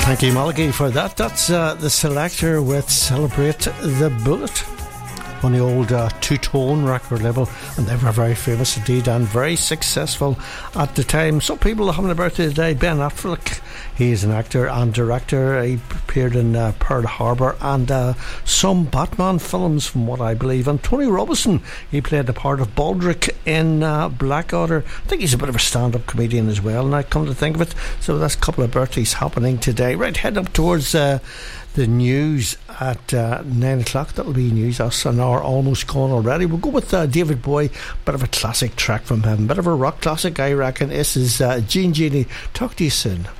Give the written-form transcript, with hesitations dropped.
Thank you, Malachy, for that. That's the Selector with Celebrate the Bullet on the old two-tone record label, and they were very famous indeed and very successful at the time. Some people are having a birthday today. Ben Affleck, he is an actor and director. He appeared in Pearl Harbor and some Batman films, from what I believe. And Tony Robinson, he played the part of Baldric in Blackadder. I think he's a bit of a stand-up comedian as well, now come to think of it. So that's a couple of birthdays happening today. Right, head up towards the news at 9 o'clock. That'll be news. That's an hour almost gone already. We'll go with David Bowie. Bit of a classic track from him, bit of a rock classic, I reckon. This is Gene Genie. Talk to you soon.